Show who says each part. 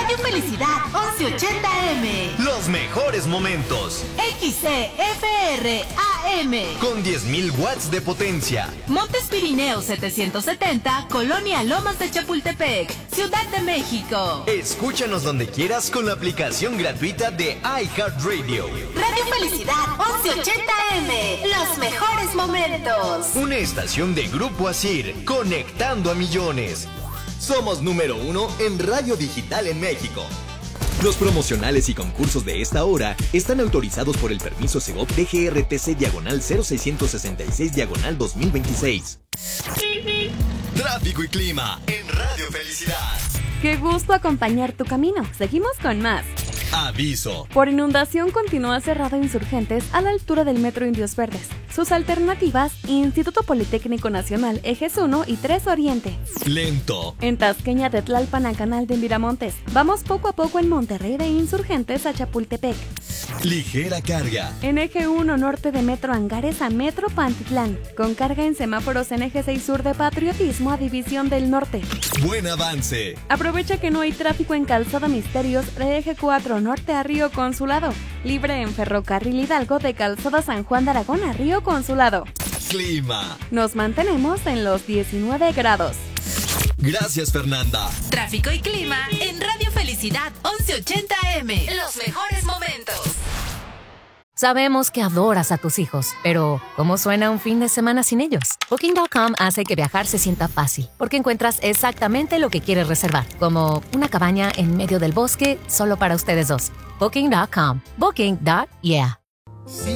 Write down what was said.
Speaker 1: Radio Felicidad 1180M.
Speaker 2: Los mejores momentos.
Speaker 1: XCFR AM.
Speaker 2: Con 10.000 watts de potencia.
Speaker 1: Montes Pirineos 770, Colonia Lomas de Chapultepec, Ciudad de México.
Speaker 2: Escúchanos donde quieras con la aplicación gratuita de iHeartRadio.
Speaker 1: Radio Felicidad 1180M. Los mejores momentos.
Speaker 2: Una estación de Grupo Asir, conectando a millones. Somos número 1 en radio digital en México. Los promocionales y concursos de esta hora están autorizados por el permiso Segov DGRTC/00666/2026. Tráfico y clima en Radio Felicidad.
Speaker 3: Qué gusto acompañar tu camino. Seguimos con más.
Speaker 2: Aviso.
Speaker 3: Por inundación continúa cerrado Insurgentes a la altura del Metro Indios Verdes. Sus alternativas, Instituto Politécnico Nacional, Ejes 1 y 3 Oriente.
Speaker 2: Lento.
Speaker 3: En Tasqueña de Tlalpan a Canal de Miramontes. Vamos poco a poco en Monterrey de Insurgentes a Chapultepec.
Speaker 2: Ligera carga.
Speaker 3: En Eje 1 Norte de Metro Angares a Metro Pantitlán. Con carga en semáforos en Eje 6 Sur de Patriotismo a División del Norte.
Speaker 2: Buen avance.
Speaker 3: Aprovecha que no hay tráfico en Calzada Misterios de Eje 4 Norte a Río Consulado. Libre en Ferrocarril Hidalgo de Calzada San Juan de Aragón a Río Consulado.
Speaker 2: Clima.
Speaker 3: Nos mantenemos en los 19 grados.
Speaker 2: Gracias, Fernanda.
Speaker 1: Tráfico y clima en Radio Felicidad 1180M. Los mejores momentos.
Speaker 4: Sabemos que adoras a tus hijos, pero ¿cómo suena un fin de semana sin ellos? Booking.com hace que viajar se sienta fácil, porque encuentras exactamente lo que quieres reservar, como una cabaña en medio del bosque solo para ustedes dos. Booking.com. Booking.yeah.